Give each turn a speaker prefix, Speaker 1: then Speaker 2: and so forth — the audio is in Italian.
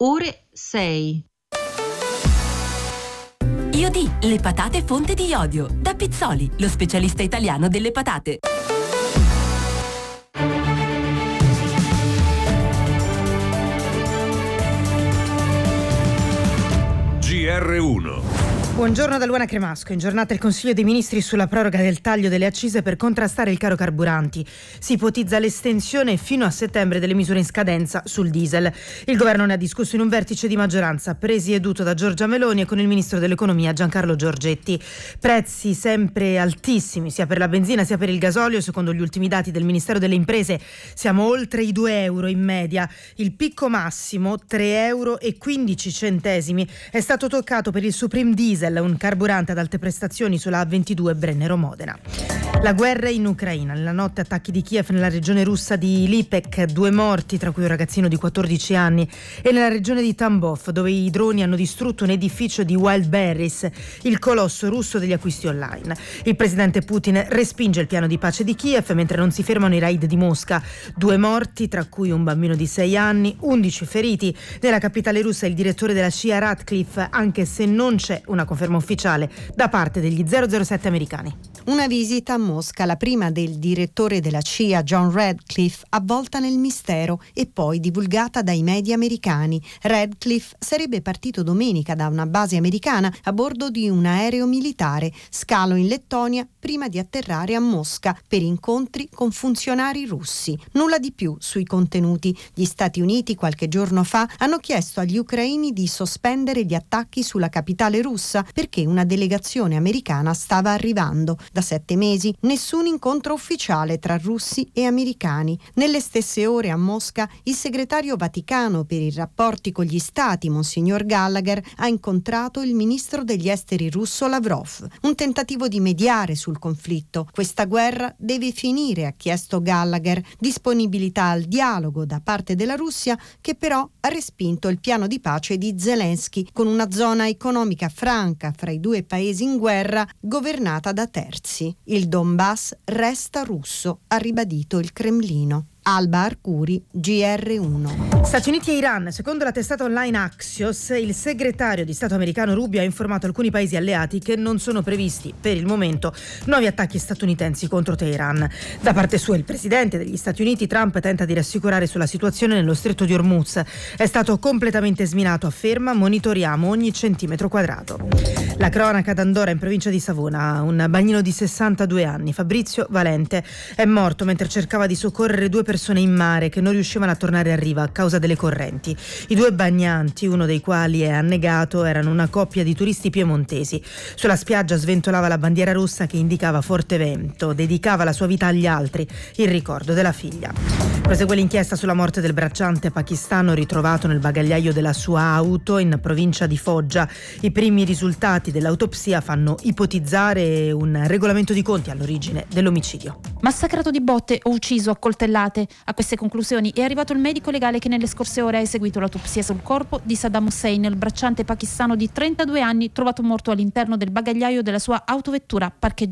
Speaker 1: ore 6.
Speaker 2: Iodi, le patate fonte di iodio. Da Pizzoli, lo specialista italiano delle patate.
Speaker 3: GR1.
Speaker 4: Buongiorno da Luana Cremasco. In giornata il Consiglio dei Ministri sulla proroga del taglio delle accise per contrastare il caro carburanti. Si ipotizza l'estensione fino a settembre delle misure in scadenza sul diesel. Il governo ne ha discusso in un vertice di maggioranza presieduto da Giorgia Meloni e con il ministro dell'economia Giancarlo Giorgetti. Prezzi sempre altissimi sia per la benzina sia per il gasolio. Secondo gli ultimi dati del Ministero delle Imprese siamo oltre i 2 euro in media. Il picco massimo, 3,15 euro, è stato toccato per il Supreme Diesel, un carburante ad alte prestazioni sulla A22 Brennero-Modena. La guerra in Ucraina. Nella notte attacchi di Kiev nella regione russa di Lipetsk, 2 morti, tra cui un ragazzino di 14 anni, e nella regione di Tambov, dove i droni hanno distrutto un edificio di Wildberries, il colosso russo degli acquisti online. Il presidente Putin respinge il piano di pace di Kiev, mentre non si fermano i raid di Mosca. 2 morti, tra cui un bambino di 6 anni, 11 feriti. Nella capitale russa il direttore della CIA Ratcliffe, anche se non c'è una conferma ufficiale da parte degli 007 americani.
Speaker 5: Una visita a Mosca, la prima del direttore della CIA John Radcliffe, avvolta nel mistero e poi divulgata dai media americani. Radcliffe sarebbe partito domenica da una base americana a bordo di un aereo militare, scalo in Lettonia prima di atterrare a Mosca per incontri con funzionari russi. Nulla di più sui contenuti. Gli Stati Uniti qualche giorno fa hanno chiesto agli ucraini di sospendere gli attacchi sulla capitale russa perché una delegazione americana stava arrivando. Da 7 mesi nessun incontro ufficiale tra russi e americani. Nelle stesse ore a Mosca il segretario vaticano per i rapporti con gli stati, Monsignor Gallagher, ha incontrato il ministro degli esteri russo Lavrov. Un tentativo di mediare sul conflitto. Questa guerra deve finire, ha chiesto Gallagher. Disponibilità al dialogo da parte della Russia, che però ha respinto il piano di pace di Zelensky, con una zona economica franca fra i due paesi in guerra governata da terzi. Il Donbass resta russo, ha ribadito il Cremlino. Alba Arcuri, GR1.
Speaker 4: Stati Uniti e Iran. Secondo la testata online Axios, il segretario di Stato americano Rubio ha informato alcuni paesi alleati che non sono previsti per il momento nuovi attacchi statunitensi contro Teheran. Da parte sua il presidente degli Stati Uniti Trump tenta di rassicurare sulla situazione nello stretto di Hormuz. È stato completamente sminato, afferma, monitoriamo ogni centimetro quadrato. La cronaca d'Andora in provincia di Savona. Un bagnino di 62 anni, Fabrizio Valente, è morto mentre cercava di soccorrere 2 persone in mare che non riuscivano a tornare a riva a causa delle correnti. I 2 bagnanti, uno dei quali è annegato, erano una coppia di turisti piemontesi. Sulla spiaggia sventolava la bandiera rossa che indicava forte vento, dedicava la sua vita agli altri, il ricordo della figlia. Prosegue l'inchiesta sulla morte del bracciante pakistano ritrovato nel bagagliaio della sua auto in provincia di Foggia. I primi risultati dell'autopsia fanno ipotizzare un regolamento di conti all'origine dell'omicidio.
Speaker 6: Massacrato di botte o ucciso a coltellate. A queste conclusioni è arrivato il medico legale che nelle scorse ore ha eseguito l'autopsia sul corpo di Saddam Hussein, il bracciante pakistano di 32 anni trovato morto all'interno del bagagliaio della sua autovettura parcheggiata